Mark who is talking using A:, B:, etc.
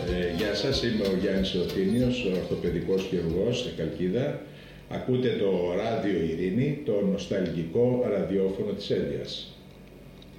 A: Γεια σας, είμαι ο Γιάννης Εωτήνιος, ο ορθοπαιδικός χειρουργός σε Καλκίδα. Ακούτε το Ράδιο Ειρήνη, το νοσταλγικό ραδιόφωνο της Ένδειας.